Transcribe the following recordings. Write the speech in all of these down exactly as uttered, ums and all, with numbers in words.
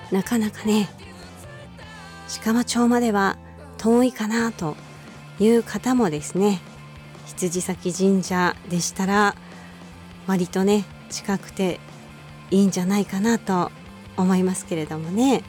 なかなかね鹿間町までは遠いかなという方もですね、羊崎神社でしたら割とね近くていいんじゃないかなと思いますけれどもね。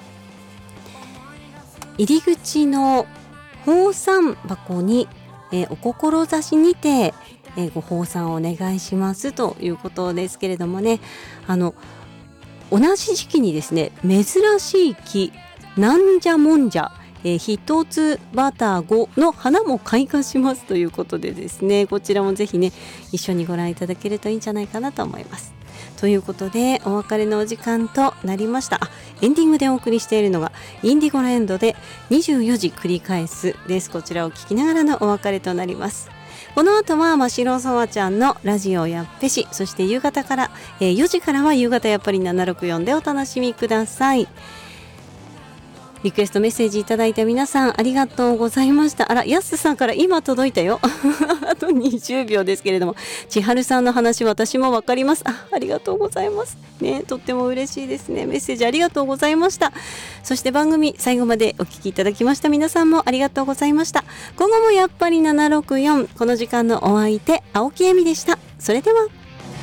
入り口の奉賛箱に、えー、お志にて、えー、ご奉賛をお願いしますということですけれどもね、あの同じ時期にですね、珍しい木なんじゃもんじゃ、えー、一つバターごの花も開花しますということでですね、こちらもぜひね一緒にご覧いただけるといいんじゃないかなと思います。ということでお別れのお時間となりました。あ、エンディングでお送りしているのがインディゴラエンドでにじゅうよじ繰り返すです。こちらを聞きながらのお別れとなります。この後はましろそわちゃんのラジオやっぺし、そして夕方から、えー、よじからは夕方やっぱりななろくよんでお楽しみください。リクエストメッセージいただいた皆さんありがとうございました。あら、やすさんから今届いたよあとにじゅうびょうですけれども、千春さんの話私もわかります。 あ, ありがとうございますね、とっても嬉しいですね。メッセージありがとうございました。そして番組最後までお聞きいただきました皆さんもありがとうございました。今後もやっぱりななろくよん、この時間のお相手青木恵美でした。それでは。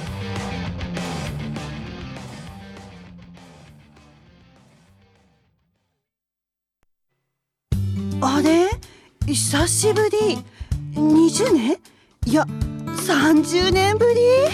あれ久しぶり。にじゅうねん、いやさんじゅうねんぶり。